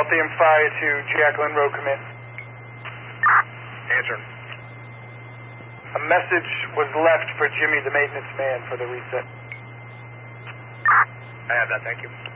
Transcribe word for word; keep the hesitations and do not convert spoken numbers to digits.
Delta M five to Jacqueline Road, come in. Answer. A message was left for Jimmy, the maintenance man, for the reset. I have that, thank you.